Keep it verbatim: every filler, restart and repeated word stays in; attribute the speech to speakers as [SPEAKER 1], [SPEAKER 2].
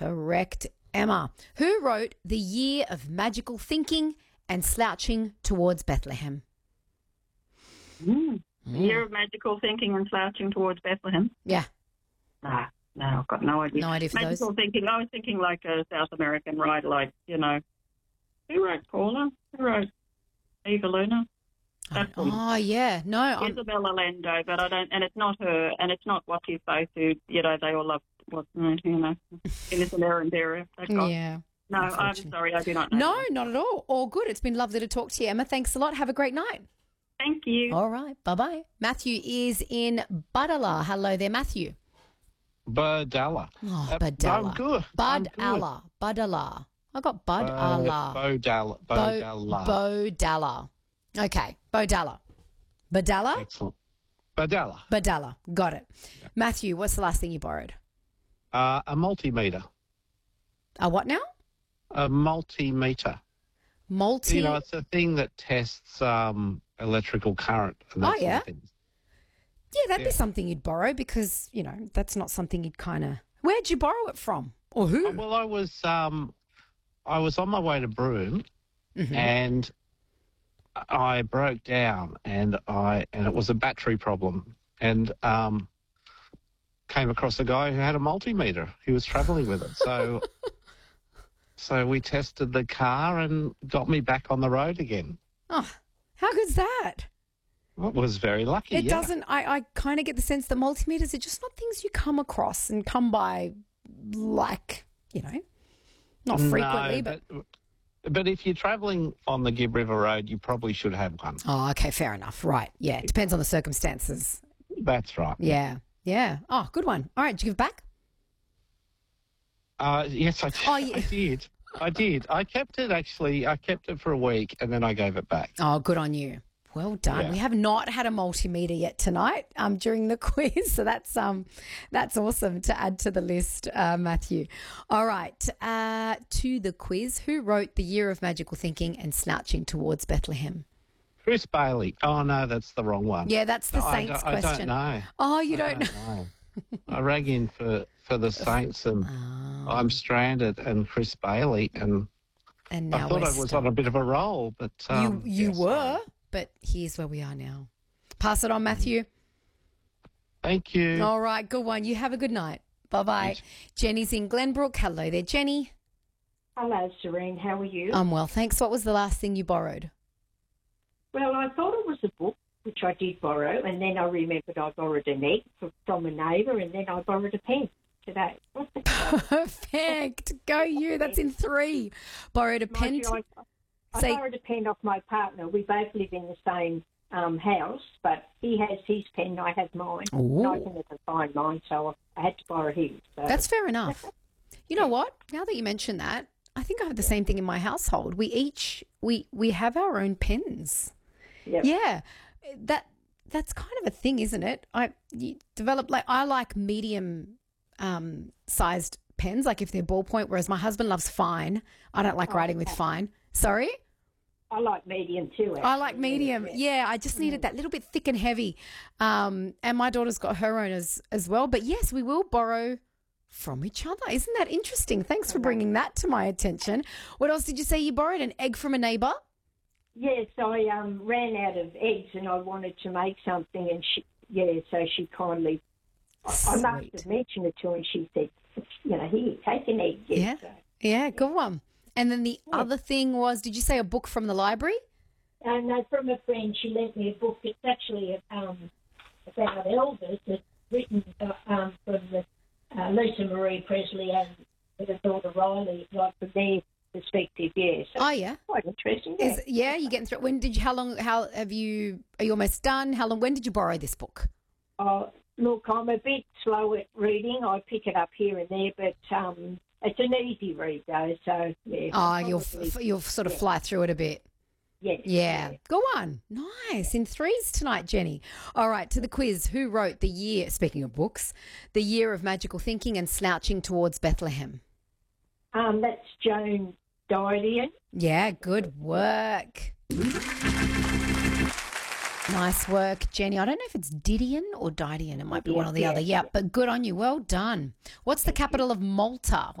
[SPEAKER 1] correct, Emma. Who wrote The Year of Magical Thinking and Slouching Towards Bethlehem?
[SPEAKER 2] Mm.
[SPEAKER 1] Mm.
[SPEAKER 2] Year of magical thinking and slouching towards Bethlehem.
[SPEAKER 1] Yeah.
[SPEAKER 2] Nah, no, I've got no idea.
[SPEAKER 1] No idea for
[SPEAKER 2] magical
[SPEAKER 1] those.
[SPEAKER 2] thinking. I was thinking like a South American writer, like, you know, who wrote Paula? Who wrote Eva Luna? That's
[SPEAKER 1] Oh, oh, yeah. No, I'm...
[SPEAKER 2] Isabella Lando, but I don't, and it's not her, and it's not what his face who, you know, they all love, what, you know, Innocent Error and Dara.
[SPEAKER 1] Yeah.
[SPEAKER 2] No, I'm sorry, I do not know.
[SPEAKER 1] No,
[SPEAKER 2] that.
[SPEAKER 1] not at all. All good. It's been lovely to talk to you, Emma. Thanks a lot. Have a great night.
[SPEAKER 2] Thank you.
[SPEAKER 1] All right. Bye-bye. Matthew is in Budala. Hello there, Matthew.
[SPEAKER 3] Budala.
[SPEAKER 1] Oh,
[SPEAKER 3] Uh,
[SPEAKER 1] Budala.
[SPEAKER 3] I'm good. I'm good.
[SPEAKER 1] Budala. Budala. I got Budala.
[SPEAKER 3] Bodala. Bodala.
[SPEAKER 1] Bodala. Okay. Bodala. Badala?
[SPEAKER 3] Excellent. Badala.
[SPEAKER 1] Badala. Got it.
[SPEAKER 3] Yeah.
[SPEAKER 1] Matthew, what's the last thing you borrowed?
[SPEAKER 3] Uh, a multimeter.
[SPEAKER 1] A what now?
[SPEAKER 3] A multimeter.
[SPEAKER 1] Multi.
[SPEAKER 3] You know, it's a thing that tests um, electrical current. And that
[SPEAKER 1] Oh,
[SPEAKER 3] sort
[SPEAKER 1] yeah.
[SPEAKER 3] of thing.
[SPEAKER 1] Yeah, that'd
[SPEAKER 3] Yeah.
[SPEAKER 1] be something you'd borrow because, you know, that's not something you'd kind of... Where'd you borrow it from? Or who?
[SPEAKER 3] Oh, well, I was um, I was on my way to Broome,
[SPEAKER 1] Mhm.
[SPEAKER 3] and I broke down, and I and it was a battery problem, and um, came across a guy who had a multimeter. He was travelling with it, so so we tested the car and got me back on the road again.
[SPEAKER 1] Oh, how good's that?
[SPEAKER 3] I was very lucky.
[SPEAKER 1] It
[SPEAKER 3] yeah.
[SPEAKER 1] doesn't... I, I kind of get the sense that multimeters are just not things you come across and come by like, you know, not frequently,
[SPEAKER 3] no,
[SPEAKER 1] but...
[SPEAKER 3] But if you're travelling on the Gibb River Road, you probably should have one.
[SPEAKER 1] Oh, okay, fair enough. Right, yeah, it depends on the circumstances.
[SPEAKER 3] That's right.
[SPEAKER 1] Yeah, yeah. Oh, good one. All right, did you give it back?
[SPEAKER 3] Uh, yes, I did.
[SPEAKER 1] Oh, yeah.
[SPEAKER 3] I did. I did. I kept it, actually. I kept it for a week, and then I gave it back.
[SPEAKER 1] Oh, good on you. Well done.
[SPEAKER 3] Yeah.
[SPEAKER 1] We have not had a multimeter yet tonight um, during the quiz, so that's um, that's awesome to add to the list, uh, Matthew. All right, uh, to the quiz. Who wrote The Year of Magical Thinking and Slouching Towards Bethlehem?
[SPEAKER 3] Chris Bailey. Oh, no, that's the wrong one.
[SPEAKER 1] Yeah, that's the
[SPEAKER 3] No, I
[SPEAKER 1] Saints
[SPEAKER 3] don't- I
[SPEAKER 1] question.
[SPEAKER 3] don't know.
[SPEAKER 1] Oh, you
[SPEAKER 3] I
[SPEAKER 1] don't know.
[SPEAKER 3] know. I rang in for, for the Saints, and
[SPEAKER 1] Oh,
[SPEAKER 3] I'm stranded, and Chris Bailey, and
[SPEAKER 1] and
[SPEAKER 3] I
[SPEAKER 1] now
[SPEAKER 3] thought
[SPEAKER 1] we're
[SPEAKER 3] I was
[SPEAKER 1] stuck.
[SPEAKER 3] on a bit of a roll, but um,
[SPEAKER 1] you you
[SPEAKER 3] yes,
[SPEAKER 1] were, but here's where we are now. Pass it on, Matthew.
[SPEAKER 3] Thank you.
[SPEAKER 1] All right, good one. You have a good night. Bye-bye.
[SPEAKER 3] Yes.
[SPEAKER 1] Jenny's in Glenbrook. Hello there, Jenny.
[SPEAKER 4] Hello, Serene. How are you?
[SPEAKER 1] I'm well, thanks. What was the last thing you borrowed?
[SPEAKER 4] well, I thought it was a book, which I did borrow, and then I remembered I borrowed an egg from, from a neighbour, and then I borrowed a pen today.
[SPEAKER 1] Perfect. Go you. That's in three. Borrowed a pen.
[SPEAKER 4] Mind you,
[SPEAKER 1] To,
[SPEAKER 4] I, I
[SPEAKER 1] say-
[SPEAKER 4] borrowed a pen off my partner. We both live in the same um, house, but he has his pen, I have mine. And I
[SPEAKER 1] Ooh.
[SPEAKER 4] can never find mine, so I had to borrow his. So.
[SPEAKER 1] That's fair enough. You know what? Now that you mention that, I think I have the same thing in my household. We each we we have our own pens.
[SPEAKER 4] Yep.
[SPEAKER 1] Yeah, that that's kind of a thing, isn't it? I you develop like I like medium um, sized pens, like if they're ballpoint, whereas my husband loves fine. I don't like
[SPEAKER 4] Oh,
[SPEAKER 1] writing with
[SPEAKER 4] okay.
[SPEAKER 1] fine. Sorry,
[SPEAKER 4] I like medium too.
[SPEAKER 1] I like
[SPEAKER 4] actually.
[SPEAKER 1] medium.
[SPEAKER 4] Yeah.
[SPEAKER 1] Yeah, I just needed that little bit thick and heavy. Um, and my daughter's got her own as as well. But yes, we will borrow from each other. Isn't that interesting? Thanks for bringing that to my attention. What else did you say? You borrowed an egg from a neighbour?
[SPEAKER 4] Yes, I um, ran out of eggs and I wanted to make something, and she, yeah, so she kindly, I, I must
[SPEAKER 1] Sweet.
[SPEAKER 4] have mentioned it to her, and she said, you know, here, take an egg. Yes.
[SPEAKER 1] Yeah.
[SPEAKER 4] So,
[SPEAKER 1] Yeah, good one. And then the other thing was, did you say a book from the library?
[SPEAKER 4] and no, from a friend, she lent me a book. It's actually um, about Elvis. It's written uh, um, from the, uh, Lisa Marie Presley and her daughter Riley, like from their perspective. Yeah, so
[SPEAKER 1] Oh, yeah.
[SPEAKER 4] quite interesting. Yeah.
[SPEAKER 1] Is yeah, you getting through it. When did you, how long, how have you, are you almost done? How long, when did you borrow this book?
[SPEAKER 4] Oh, look, I'm a bit slow at reading. I pick it up here and there, but um, it's an easy read, though. So yeah.
[SPEAKER 1] Oh, you'll,
[SPEAKER 4] probably-
[SPEAKER 1] f- you'll sort of
[SPEAKER 4] yeah.
[SPEAKER 1] fly through it a bit.
[SPEAKER 4] Yes.
[SPEAKER 1] Yeah. Go on. Nice. In threes tonight, Jenny. All right, to the quiz. Who wrote the year, speaking of books, The Year of Magical Thinking and Slouching Towards Bethlehem?
[SPEAKER 4] Um, that's Joan Didion.
[SPEAKER 1] Yeah, good work. Nice work, Jenny. I don't know if it's Didion or Didion. It might be one or the
[SPEAKER 4] Yeah,
[SPEAKER 1] other.
[SPEAKER 4] yeah.
[SPEAKER 1] Yeah, but good on you. Well done. What's the capital of Malta?